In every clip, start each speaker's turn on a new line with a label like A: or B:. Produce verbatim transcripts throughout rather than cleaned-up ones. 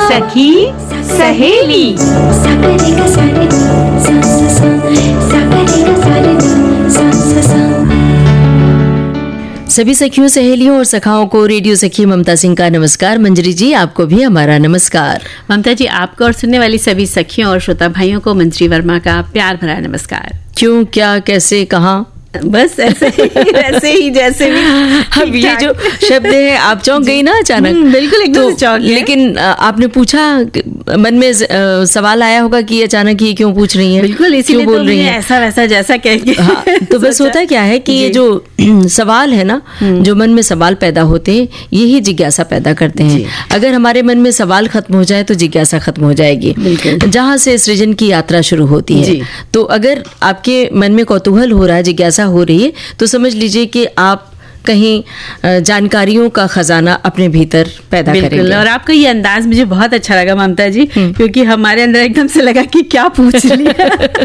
A: सखी सहेली।
B: सभी सखियों, सहेलियों और सखाओं को रेडियो सखी ममता सिंह का नमस्कार। मंजरी जी, आपको भी हमारा नमस्कार।
A: ममता जी, आपको और सुनने वाली सभी सखियों और श्रोता भाइयों को मंजरी वर्मा का प्यार भरा नमस्कार।
B: क्यों, क्या, कैसे, कहाँ?
A: बस ऐसे ही वैसे ही जैसे भी।
B: अब ये जो शब्द है, आप चौंक गई ना अचानक।
A: बिल्कुल एकदम
B: तो,
A: चौंक गए।
B: लेकिन आपने पूछा, मन में सवाल आया होगा कि अचानक ये क्यों पूछ रही हैं,
A: बिल्कुल इसीलिए
B: बोल
A: तो
B: रही हैं
A: ऐसा वैसा जैसा कह के।
B: हाँ, तो बस होता क्या है कि ये जो सवाल है ना, जो मन में सवाल पैदा होते हैं, यही जिज्ञासा पैदा करते हैं। अगर हमारे मन में सवाल खत्म हो जाए तो जिज्ञासा खत्म हो जाएगी, जहाँ से सृजन की यात्रा शुरू होती है। तो अगर आपके मन में कौतूहल हो रहा है, जिज्ञासा हो रही है, तो समझ लीजिए कि आप कहीं जानकारियों का खजाना अपने भीतर पैदा करेंगे।
A: और आपका ये अंदाज मुझे बहुत अच्छा लगा ममता जी, क्योंकि हमारे अंदर एकदम से लगा कि क्या पूछ लिया।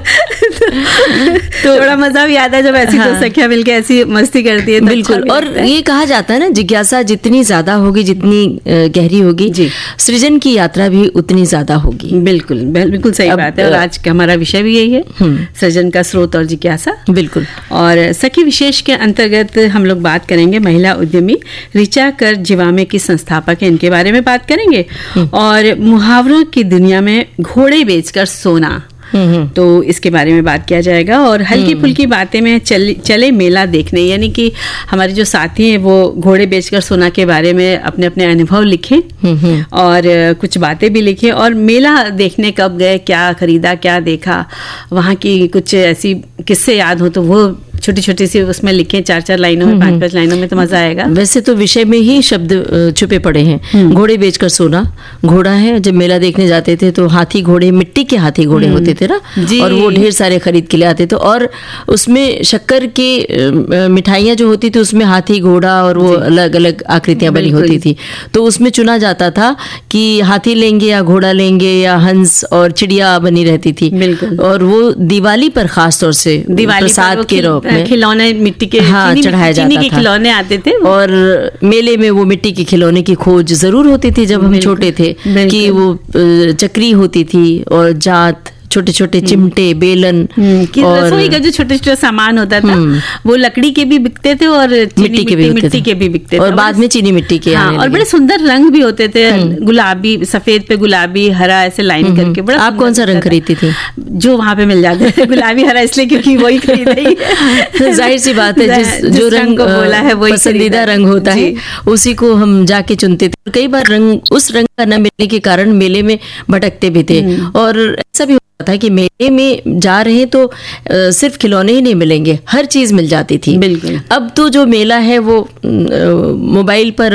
A: तो थोड़ा मजा भी आता है जब ऐसी हाँ। दो सखियां मिलकर ऐसी मस्ती करती है।
B: बिल्कुल। अच्छा, और ये कहा जाता है ना, जिज्ञासा जितनी ज्यादा होगी, जितनी गहरी होगी, सृजन की यात्रा भी उतनी ज्यादा होगी।
A: बिल्कुल बिल्कुल सही बात है। और आज का हमारा विषय भी यही है, सृजन का स्रोत और जिज्ञासा।
B: बिल्कुल।
A: और सखी विशेष के अंतर्गत हम लोग बात करेंगे महिला उद्यमी ऋचा कर जिवामे की संस्थापक है, इनके बारे में बात करेंगे। और मुहावरों की दुनिया में घोड़े बेचकर सोना, तो इसके बारे में बात किया जाएगा। और हल्की फुल्की बातें में चल, चले मेला देखने, यानी कि हमारे जो साथी हैं वो घोड़े बेचकर सोना के बारे में अपने अपने अनुभव लिखें और कुछ बातें भी लिखें। और मेला देखने कब गए, क्या खरीदा, क्या देखा, वहाँ की कुछ ऐसी किस्से याद हो तो वो छोटी छोटी सी उसमें लिखें, चार चार लाइनों में, पांच पांच लाइनों में, तो मजा आएगा।
B: वैसे तो विषय में ही शब्द छुपे पड़े हैं। घोड़े बेचकर सोना, घोड़ा है, जब मेला देखने जाते थे तो हाथी घोड़े, मिट्टी के हाथी घोड़े होते थे ना, और वो ढेर सारे खरीद के ले आते थे। और उसमें शक्कर की मिठाइयाँ जो होती थी उसमें हाथी घोड़ा और वो अलग अलग आकृतियां बनी होती थी। तो उसमें चुना जाता था कि हाथी लेंगे या घोड़ा लेंगे या हंस, और चिड़िया बनी रहती थी। और वो दिवाली पर खास तौर से प्रसाद के रूप
A: खिलौने मिट्टी के,
B: हाँ, चढ़ाया जाता
A: के
B: था।
A: खिलौने आते थे।
B: और मेले में वो मिट्टी के खिलौने की खोज जरूर होती थी जब हम छोटे थे, कि वो चक्री होती थी और जात, छोटे छोटे चिमटे, बेलन,
A: और रसोई का जो छोटे छोटे सामान होता था वो लकड़ी के भी बिकते थे और
B: मिट्टी के भी
A: मिट्टी के भी बिकते थे,
B: और बाद में चीनी मिट्टी के।
A: हाँ, और बड़े सुंदर रंग भी होते थे, गुलाबी, सफेद पे गुलाबी, हरा, ऐसे लाइन करके। बड़ा
B: आप कौन सा रंग खरीदती थी?
A: जो वहाँ पे मिल जाते थे, गुलाबी हरा, इसलिए क्योंकि वही खरीदा।
B: जाहिर सी बात है, जिस जो रंग बोला है वही पसंदीदा रंग होता है, उसी को हम जाके चुनते थे। कई बार रंग उस रंग का न मिलने के कारण मेले में भटकते भी थे। और ऐसा भी था कि मेले में जा रहे हैं तो आ, सिर्फ खिलौने ही नहीं मिलेंगे, हर चीज मिल जाती थी।
A: बिल्कुल।
B: अब तो जो मेला है वो मोबाइल पर